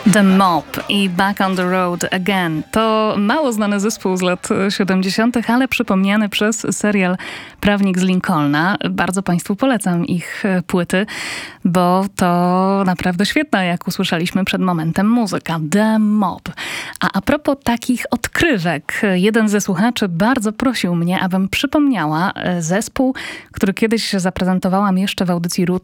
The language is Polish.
The Mob i Back on the Road Again. To mało znany zespół z lat 70., ale przypomniany przez serial Prawnik z Lincolna. Bardzo Państwu polecam ich płyty, bo to naprawdę świetna, jak usłyszeliśmy przed momentem, muzyka. The Mob. A propos takich odkrywek, jeden ze słuchaczy bardzo prosił mnie, abym przypomniała zespół, który kiedyś zaprezentowałam jeszcze w audycji